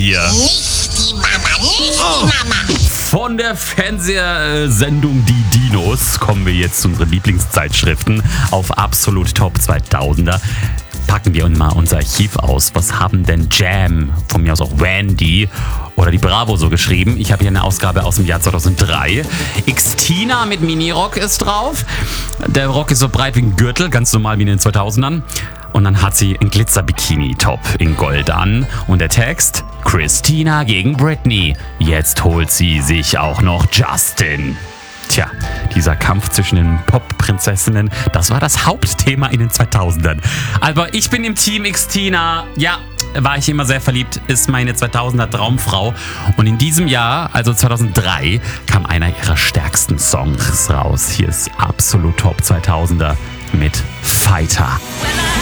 hier. Nicht die Mama, nicht die Mama. Von der Fernsehsendung Die Dinos kommen wir jetzt zu unseren Lieblingszeitschriften. Auf Absolut Top 2000er packen wir uns mal unser Archiv aus. Was haben denn Jam, von mir aus auch Wendy oder die Bravo so geschrieben? Ich habe hier eine Ausgabe aus dem Jahr 2003. Xtina mit Minirock ist drauf. Der Rock ist so breit wie ein Gürtel, ganz normal wie in den 2000ern. Und dann hat sie ein Glitzer-Bikini-Top in Gold an. Und der Text: Christina gegen Britney. Jetzt holt sie sich auch noch Justin. Tja, dieser Kampf zwischen den Pop-Prinzessinnen, das war das Hauptthema in den 2000ern. Aber ich bin im Team Xtina. Ja, war ich immer sehr verliebt, ist meine 2000er Traumfrau. Und in diesem Jahr, also 2003, kam einer ihrer stärksten Songs raus. Hier ist Absolut Top 2000er mit Fighter.